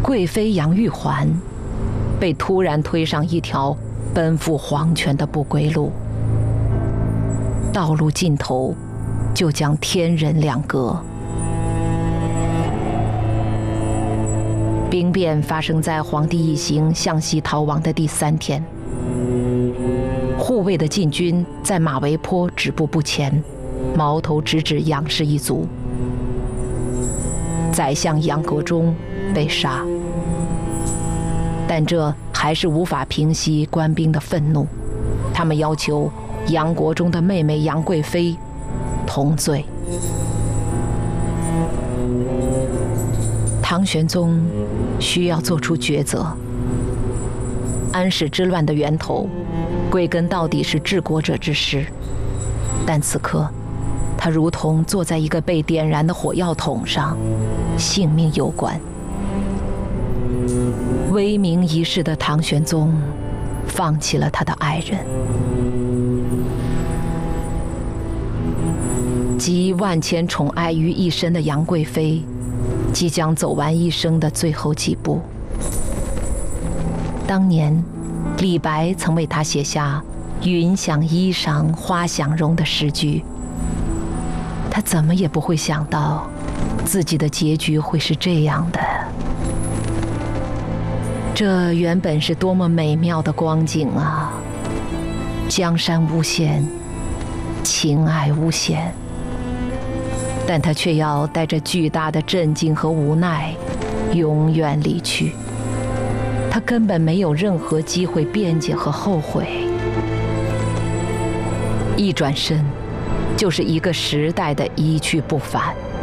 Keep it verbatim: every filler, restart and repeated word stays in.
贵妃杨玉环被突然推上一条奔赴黄泉的不归路，道路尽头就将天人两隔。兵变发生在皇帝一行向西逃亡的第三天，护卫的禁军在马嵬坡止步不前，矛头直指杨氏一族。宰相杨国忠被杀，但这还是无法平息官兵的愤怒，他们要求杨国忠的妹妹杨贵妃同罪。唐玄宗需要做出抉择。安史之乱的源头，归根到底是治国者之失，但此刻，他如同坐在一个被点燃的火药桶上，性命攸关。威名一世的唐玄宗，放弃了他的爱人，集万千宠爱于一身的杨贵妃，即将走完一生的最后几步。当年，李白曾为他写下“云想衣裳花想容”的诗句。他怎么也不会想到，自己的结局会是这样的。这原本是多么美妙的光景啊！江山无限，情爱无限，但他却要带着巨大的震惊和无奈，永远离去。他根本没有任何机会辩解和后悔。一转身，就是一个时代的一去不返。